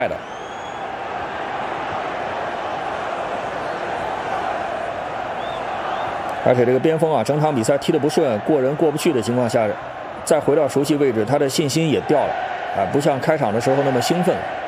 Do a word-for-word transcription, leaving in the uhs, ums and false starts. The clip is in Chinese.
的。而且这个边锋啊，整场比赛踢得不顺，过人过不去的情况下，再回到熟悉位置，他的信心也掉了啊，不像开场的时候那么兴奋了。